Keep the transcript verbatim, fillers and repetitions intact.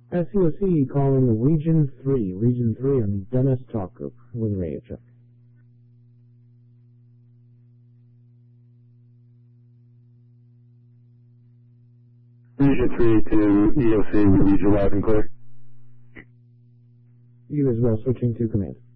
S U S E calling Region three. Region three on the Dennis Talk Group with radio check. Region three to E O C, read you loud and clear. You as well, switching to command.